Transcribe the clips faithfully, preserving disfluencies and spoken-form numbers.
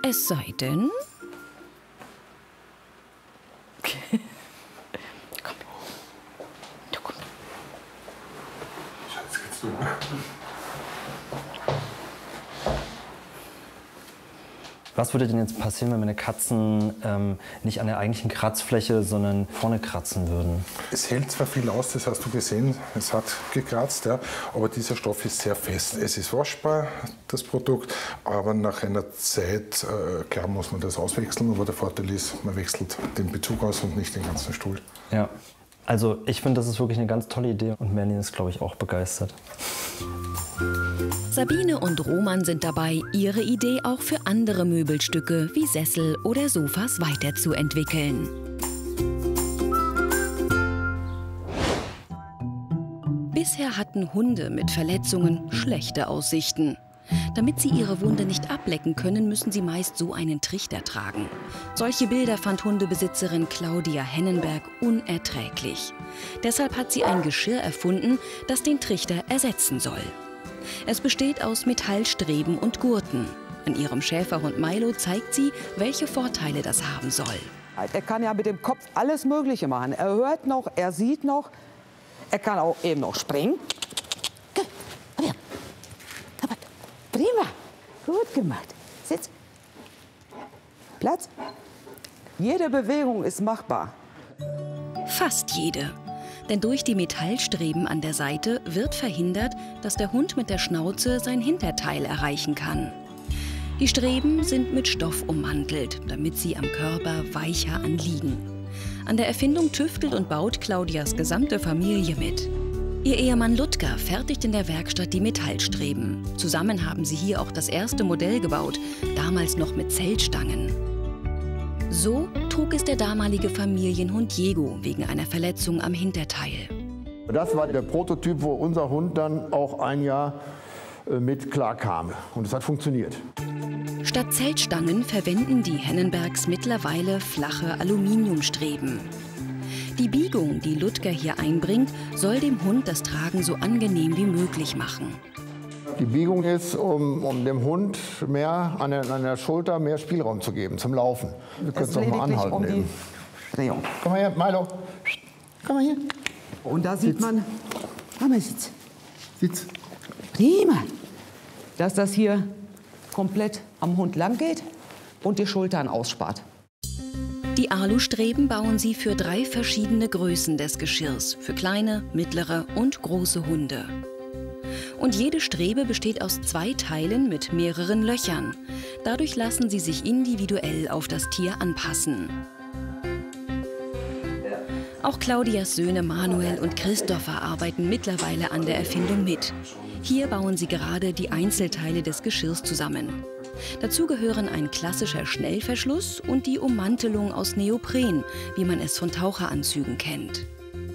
Es sei denn... Okay. Komm. Du komm. Schatz, geht's du? Was würde denn jetzt passieren, wenn meine Katzen ähm, nicht an der eigentlichen Kratzfläche, sondern vorne kratzen würden? Es hält zwar viel aus, das hast du gesehen, es hat gekratzt, ja, aber dieser Stoff ist sehr fest. Es ist waschbar, das Produkt, aber nach einer Zeit, äh, klar muss man das auswechseln, aber der Vorteil ist, man wechselt den Bezug aus und nicht den ganzen Stuhl. Ja, also ich finde, das ist wirklich eine ganz tolle Idee und Merlin ist, glaube ich, auch begeistert. Sabine und Roman sind dabei, ihre Idee auch für andere Möbelstücke wie Sessel oder Sofas weiterzuentwickeln. Bisher hatten Hunde mit Verletzungen schlechte Aussichten. Damit sie ihre Wunde nicht ablecken können, müssen sie meist so einen Trichter tragen. Solche Bilder fand Hundebesitzerin Claudia Hennenberg unerträglich. Deshalb hat sie ein Geschirr erfunden, das den Trichter ersetzen soll. Es besteht aus Metallstreben und Gurten. An ihrem Schäferhund Milo zeigt sie, welche Vorteile das haben soll. Er kann ja mit dem Kopf alles Mögliche machen. Er hört noch, er sieht noch, er kann auch eben noch springen. Komm her. Prima, gut gemacht. Sitz. Platz. Jede Bewegung ist machbar. Fast jede. Denn durch die Metallstreben an der Seite wird verhindert, dass der Hund mit der Schnauze sein Hinterteil erreichen kann. Die Streben sind mit Stoff ummantelt, damit sie am Körper weicher anliegen. An der Erfindung tüftelt und baut Claudias gesamte Familie mit. Ihr Ehemann Ludger fertigt in der Werkstatt die Metallstreben. Zusammen haben sie hier auch das erste Modell gebaut, damals noch mit Zeltstangen. So trug es der damalige Familienhund Diego wegen einer Verletzung am Hinterteil. Das war der Prototyp, wo unser Hund dann auch ein Jahr mit klarkam. Und es hat funktioniert. Statt Zeltstangen verwenden die Hennenbergs mittlerweile flache Aluminiumstreben. Die Biegung, die Ludger hier einbringt, soll dem Hund das Tragen so angenehm wie möglich machen. Die Biegung ist, um, um dem Hund mehr an der, an der Schulter mehr Spielraum zu geben zum Laufen. Wir können es doch mal anhalten. Um die Drehung. Komm mal her, Milo. Komm mal hier. Und da sieht Sitz. man, komm mal, Sitz. Sitz. Prima, dass das hier komplett am Hund lang geht und die Schultern ausspart. Die Alustreben bauen sie für drei verschiedene Größen des Geschirrs, für kleine, mittlere und große Hunde. Und jede Strebe besteht aus zwei Teilen mit mehreren Löchern. Dadurch lassen sie sich individuell auf das Tier anpassen. Auch Claudias Söhne Manuel und Christopher arbeiten mittlerweile an der Erfindung mit. Hier bauen sie gerade die Einzelteile des Geschirrs zusammen. Dazu gehören ein klassischer Schnellverschluss und die Ummantelung aus Neopren, wie man es von Taucheranzügen kennt.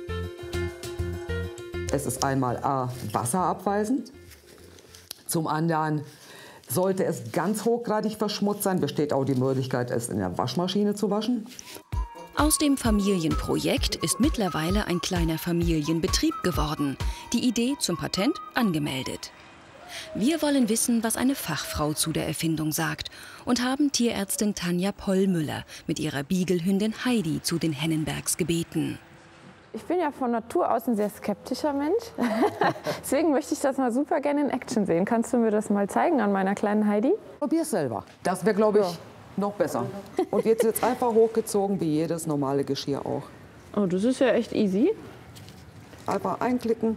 Es ist einmal A, wasserabweisend. Zum anderen sollte es ganz hochgradig verschmutzt sein, besteht auch die Möglichkeit, es in der Waschmaschine zu waschen. Aus dem Familienprojekt ist mittlerweile ein kleiner Familienbetrieb geworden. Die Idee zum Patent angemeldet. Wir wollen wissen, was eine Fachfrau zu der Erfindung sagt und haben Tierärztin Tanja Pollmüller mit ihrer Beagle-Hündin Heidi zu den Hennenbergs gebeten. Ich bin ja von Natur aus ein sehr skeptischer Mensch. Deswegen möchte ich das mal super gerne in Action sehen. Kannst du mir das mal zeigen an meiner kleinen Heidi? Probier's selber. Das wäre, glaube ich, ja. noch besser. Und jetzt jetzt einfach hochgezogen, wie jedes normale Geschirr auch. Oh, das ist ja echt easy. Einfach einklicken.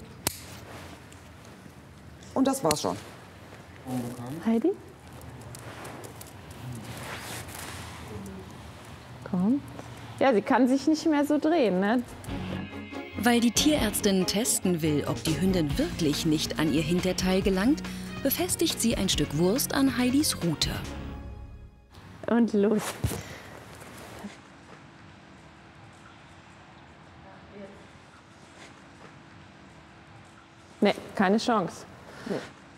Und das war's schon. Heidi? Komm. Ja, sie kann sich nicht mehr so drehen, ne? Weil die Tierärztin testen will, ob die Hündin wirklich nicht an ihr Hinterteil gelangt, befestigt sie ein Stück Wurst an Heidis Rute. Und los. Nee, keine Chance. Nee.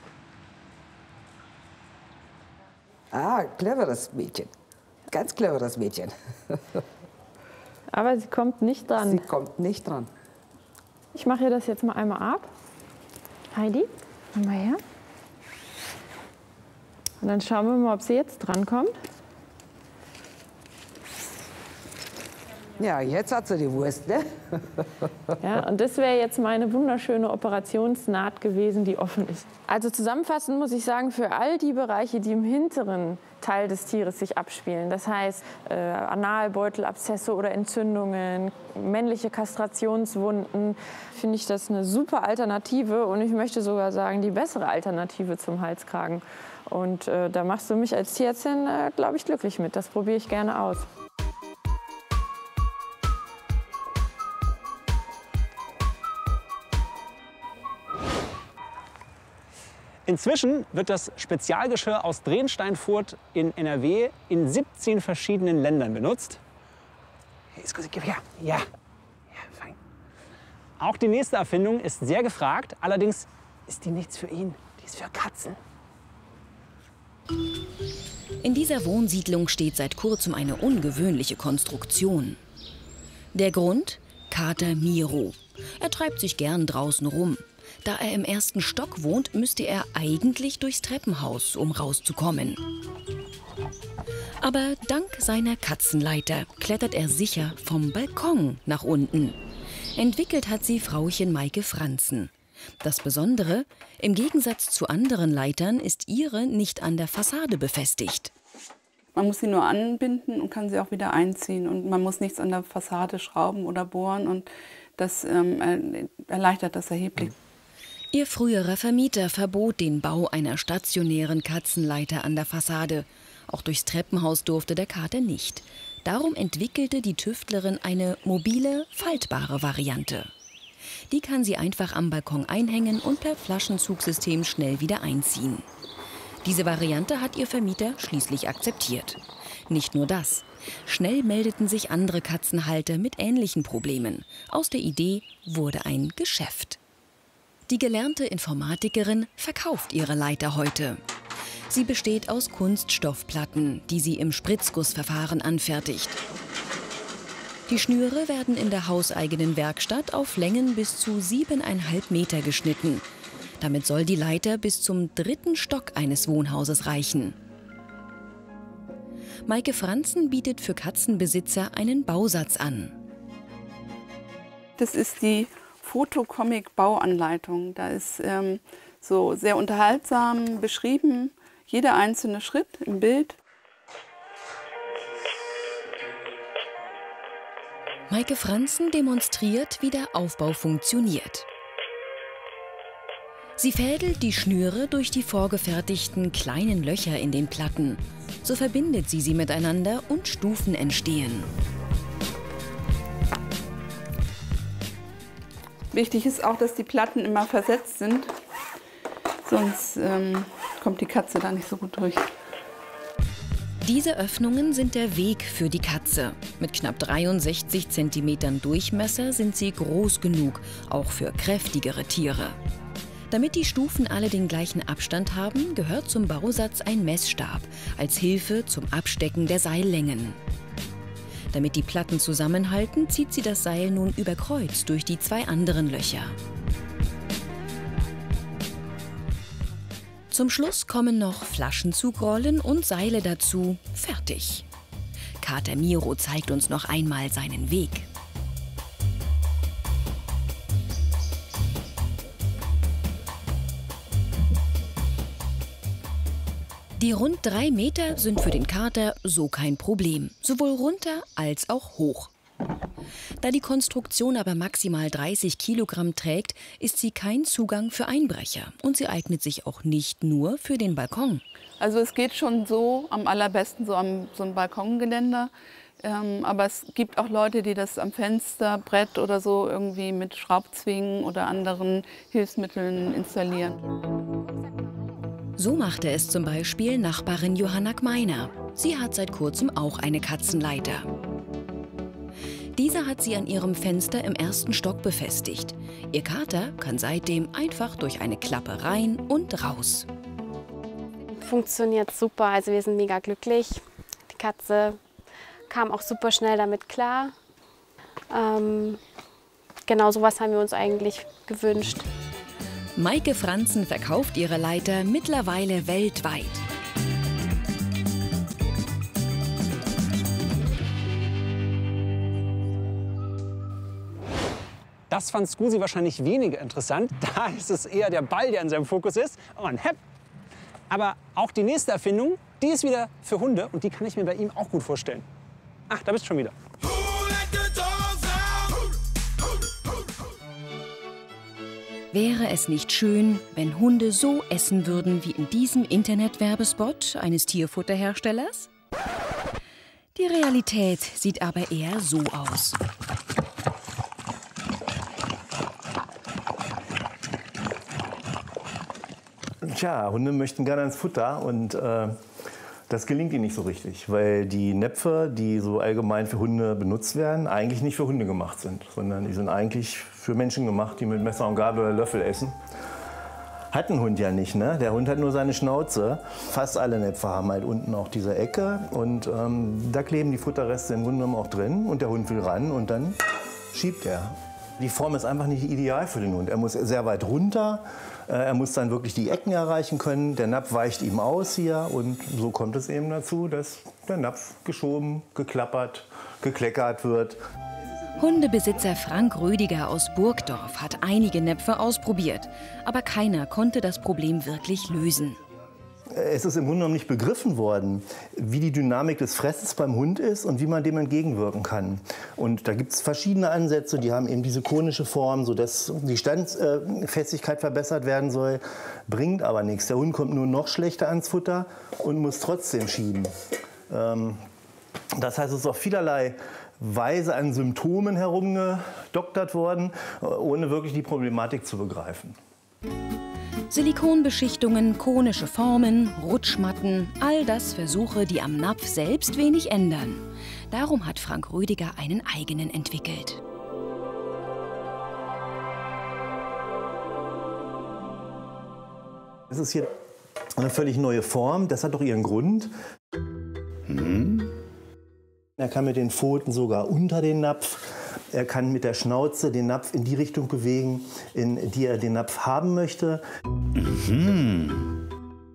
Ah, cleveres Mädchen. Ganz cleveres Mädchen. Aber sie kommt nicht dran. Sie kommt nicht dran. Ich mache ihr das jetzt mal einmal ab. Heidi, komm mal her. Und dann schauen wir mal, ob sie jetzt dran kommt. Ja, jetzt hat sie die Wurst, ne? Ja, und das wäre jetzt meine wunderschöne Operationsnaht gewesen, die offen ist. Also zusammenfassend muss ich sagen, für all die Bereiche, die im hinteren Teil des Tieres sich abspielen, das heißt äh, Analbeutelabszesse oder Entzündungen, männliche Kastrationswunden, finde ich das eine super Alternative und ich möchte sogar sagen, die bessere Alternative zum Halskragen. Und äh, da machst du mich als Tierärztin, äh, glaube ich, glücklich mit. Das probiere ich gerne aus. Inzwischen wird das Spezialgeschirr aus Drensteinfurt in N R W in siebzehn verschiedenen Ländern benutzt. Ja, ja, ja, fein. Auch die nächste Erfindung ist sehr gefragt, allerdings ist die nichts für ihn, die ist für Katzen. In dieser Wohnsiedlung steht seit kurzem eine ungewöhnliche Konstruktion. Der Grund? Kater Miro. Er treibt sich gern draußen rum. Da er im ersten Stock wohnt, müsste er eigentlich durchs Treppenhaus, um rauszukommen. Aber dank seiner Katzenleiter klettert er sicher vom Balkon nach unten. Entwickelt hat sie Frauchen Maike Franzen. Das Besondere, im Gegensatz zu anderen Leitern ist ihre nicht an der Fassade befestigt. Man muss sie nur anbinden und kann sie auch wieder einziehen. Und man muss nichts an der Fassade schrauben oder bohren. Und das ähm, erleichtert das erheblich. Ihr früherer Vermieter verbot den Bau einer stationären Katzenleiter an der Fassade. Auch durchs Treppenhaus durfte der Kater nicht. Darum entwickelte die Tüftlerin eine mobile, faltbare Variante. Die kann sie einfach am Balkon einhängen und per Flaschenzugsystem schnell wieder einziehen. Diese Variante hat ihr Vermieter schließlich akzeptiert. Nicht nur das. Schnell meldeten sich andere Katzenhalter mit ähnlichen Problemen. Aus der Idee wurde ein Geschäft. Die gelernte Informatikerin verkauft ihre Leiter heute. Sie besteht aus Kunststoffplatten, die sie im Spritzgussverfahren anfertigt. Die Schnüre werden in der hauseigenen Werkstatt auf Längen bis zu siebeneinhalb Meter geschnitten. Damit soll die Leiter bis zum dritten Stock eines Wohnhauses reichen. Maike Franzen bietet für Katzenbesitzer einen Bausatz an. Das ist die Fotocomic-Bauanleitung. Da ist ähm, so sehr unterhaltsam beschrieben, jeder einzelne Schritt im Bild. Maike Franzen demonstriert, wie der Aufbau funktioniert. Sie fädelt die Schnüre durch die vorgefertigten kleinen Löcher in den Platten. So verbindet sie sie miteinander und Stufen entstehen. Wichtig ist auch, dass die Platten immer versetzt sind, sonst ähm, kommt die Katze da nicht so gut durch. Diese Öffnungen sind der Weg für die Katze. Mit knapp dreiundsechzig Zentimetern Durchmesser sind sie groß genug, auch für kräftigere Tiere. Damit die Stufen alle den gleichen Abstand haben, gehört zum Bausatz ein Messstab als Hilfe zum Abstecken der Seillängen. Damit die Platten zusammenhalten, zieht sie das Seil nun über Kreuz durch die zwei anderen Löcher. Zum Schluss kommen noch Flaschenzugrollen und Seile dazu. Fertig. Kater Miro zeigt uns noch einmal seinen Weg. Die rund drei Meter sind für den Kater so kein Problem, sowohl runter als auch hoch. Da die Konstruktion aber maximal dreißig Kilogramm trägt, ist sie kein Zugang für Einbrecher und sie eignet sich auch nicht nur für den Balkon. Also es geht schon so am allerbesten so am so einem Balkongeländer, ähm, aber es gibt auch Leute, die das am Fensterbrett oder so irgendwie mit Schraubzwingen oder anderen Hilfsmitteln installieren. So machte es zum Beispiel Nachbarin Johanna Gmeiner. Sie hat seit kurzem auch eine Katzenleiter. Diese hat sie an ihrem Fenster im ersten Stock befestigt. Ihr Kater kann seitdem einfach durch eine Klappe rein und raus. Funktioniert super, also wir sind mega glücklich. Die Katze kam auch super schnell damit klar. Ähm, genau sowas haben wir uns eigentlich gewünscht. Maike Franzen verkauft ihre Leiter mittlerweile weltweit. Das fand Scusi wahrscheinlich weniger interessant. Da ist es eher der Ball, der in seinem Fokus ist. Und hepp. Aber auch die nächste Erfindung, die ist wieder für Hunde und die kann ich mir bei ihm auch gut vorstellen. Ach, da bist du schon wieder. Wäre es nicht schön, wenn Hunde so essen würden wie in diesem Internetwerbespot eines Tierfutterherstellers? Die Realität sieht aber eher so aus. Tja, Hunde möchten gerne ins Futter und äh, das gelingt ihnen nicht so richtig, weil die Näpfe, die so allgemein für Hunde benutzt werden, eigentlich nicht für Hunde gemacht sind, sondern die sind eigentlich für Menschen gemacht, die mit Messer und Gabel oder Löffel essen. Hat ein Hund ja nicht, ne? Der Hund hat nur seine Schnauze. Fast alle Näpfe haben halt unten auch diese Ecke und ähm, da kleben die Futterreste im Grunde genommen auch drin und der Hund will ran und dann schiebt er. Die Form ist einfach nicht ideal für den Hund. Er muss sehr weit runter, äh, er muss dann wirklich die Ecken erreichen können. Der Napf weicht ihm aus hier und so kommt es eben dazu, dass der Napf geschoben, geklappert, gekleckert wird. Hundebesitzer Frank Rödiger aus Burgdorf hat einige Näpfe ausprobiert, aber keiner konnte das Problem wirklich lösen. Es ist im Grunde genommen nicht begriffen worden, wie die Dynamik des Fressens beim Hund ist und wie man dem entgegenwirken kann. Und da gibt es verschiedene Ansätze, die haben eben diese konische Form, sodass die Standfestigkeit verbessert werden soll, bringt aber nichts. Der Hund kommt nur noch schlechter ans Futter und muss trotzdem schieben. Das heißt, es ist auf vielerlei Weise an Symptomen herumgedoktert worden, ohne wirklich die Problematik zu begreifen. Silikonbeschichtungen, konische Formen, Rutschmatten, all das Versuche, die am Napf selbst wenig ändern. Darum hat Frank Rödiger einen eigenen entwickelt. Es ist hier eine völlig neue Form, das hat doch ihren Grund. Hm. Er kann mit den Pfoten sogar unter den Napf. Er kann mit der Schnauze den Napf in die Richtung bewegen, in die er den Napf haben möchte. Mhm.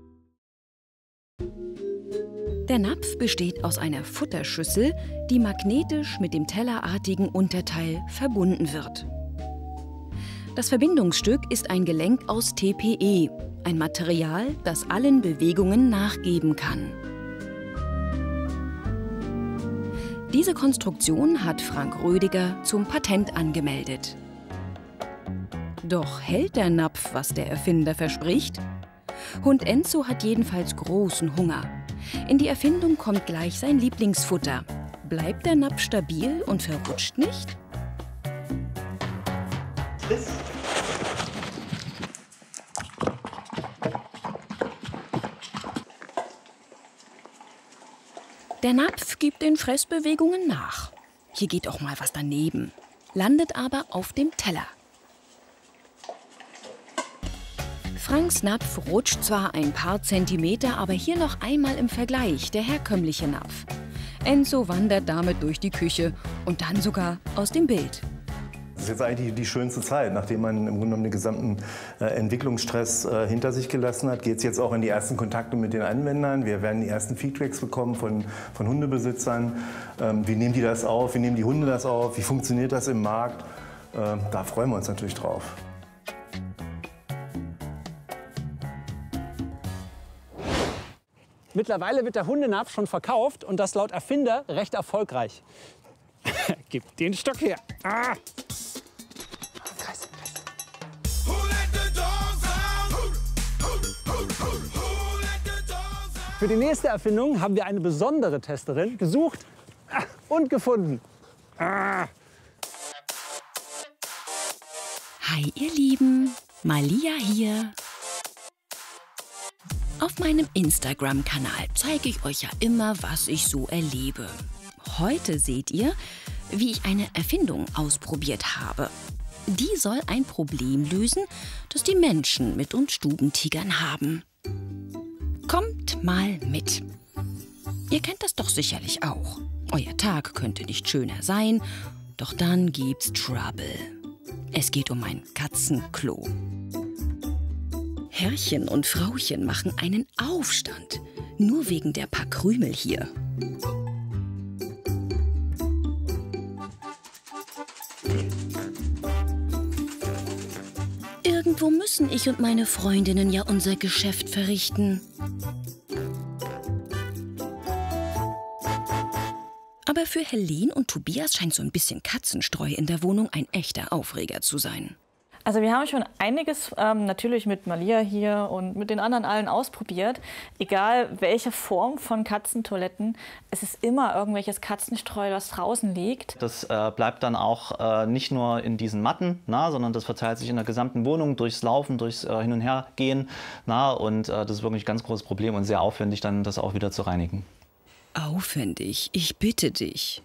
Der Napf besteht aus einer Futterschüssel, die magnetisch mit dem tellerartigen Unterteil verbunden wird. Das Verbindungsstück ist ein Gelenk aus T P E, ein Material, das allen Bewegungen nachgeben kann. Diese Konstruktion hat Frank Rödiger zum Patent angemeldet. Doch hält der Napf, was der Erfinder verspricht? Hund Enzo hat jedenfalls großen Hunger. In die Erfindung kommt gleich sein Lieblingsfutter. Bleibt der Napf stabil und verrutscht nicht? Der Napf gibt den Fressbewegungen nach. Hier geht auch mal was daneben, landet aber auf dem Teller. Franks Napf rutscht zwar ein paar Zentimeter, aber hier noch einmal im Vergleich der herkömmliche Napf. Enzo wandert damit durch die Küche und dann sogar aus dem Bild. Das ist jetzt eigentlich die schönste Zeit, nachdem man im Grunde genommen den gesamten äh, Entwicklungsstress äh, hinter sich gelassen hat, geht es jetzt auch in die ersten Kontakte mit den Anwendern. Wir werden die ersten Feedbacks bekommen von, von Hundebesitzern. Ähm, wie nehmen die das auf? Wie nehmen die Hunde das auf? Wie funktioniert das im Markt? Äh, da freuen wir uns natürlich drauf. Mittlerweile wird der Hundenapf schon verkauft und das laut Erfinder recht erfolgreich. Gib den Stock her. Ah. Für die nächste Erfindung haben wir eine besondere Testerin gesucht und gefunden. Ah. Hi ihr Lieben, Malia hier. Auf meinem Instagram-Kanal zeige ich euch ja immer, was ich so erlebe. Heute seht ihr, wie ich eine Erfindung ausprobiert habe. Die soll ein Problem lösen, das die Menschen mit uns Stubentigern haben. Kommt mal mit. Ihr kennt das doch sicherlich auch. Euer Tag könnte nicht schöner sein, doch dann gibt's Trouble. Es geht um ein Katzenklo. Herrchen und Frauchen machen einen Aufstand, nur wegen der paar Krümel hier. Irgendwo müssen ich und meine Freundinnen ja unser Geschäft verrichten. Aber für Helene und Tobias scheint so ein bisschen Katzenstreu in der Wohnung ein echter Aufreger zu sein. Also wir haben schon einiges ähm, natürlich mit Malia hier und mit den anderen allen ausprobiert. Egal welche Form von Katzentoiletten, es ist immer irgendwelches Katzenstreu, was draußen liegt. Das äh, bleibt dann auch äh, nicht nur in diesen Matten, na, sondern das verteilt sich in der gesamten Wohnung durchs Laufen, durchs äh, Hin- und Hergehen. Na, und äh, das ist wirklich ein ganz großes Problem und sehr aufwendig, dann das auch wieder zu reinigen. Aufwendig, ich bitte dich.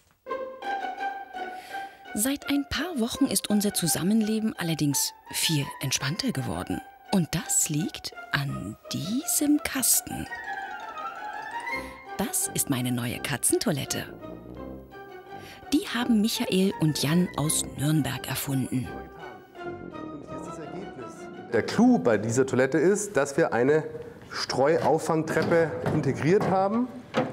Seit ein paar Wochen ist unser Zusammenleben allerdings viel entspannter geworden. Und das liegt an diesem Kasten. Das ist meine neue Katzentoilette. Die haben Michael und Jan aus Nürnberg erfunden. Der Clou bei dieser Toilette ist, dass wir eine Streuauffangtreppe integriert haben.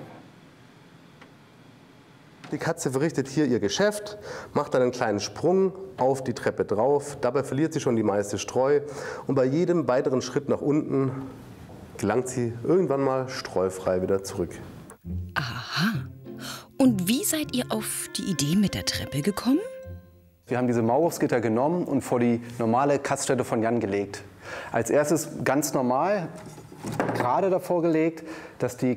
Die Katze verrichtet hier ihr Geschäft, macht dann einen kleinen Sprung auf die Treppe drauf. Dabei verliert sie schon die meiste Streu. Und bei jedem weiteren Schritt nach unten gelangt sie irgendwann mal streufrei wieder zurück. Aha. Und wie seid ihr auf die Idee mit der Treppe gekommen? Wir haben diese Maulwurfsgitter genommen und vor die normale Katzstätte von Jan gelegt. Als erstes ganz normal, gerade davor gelegt, dass die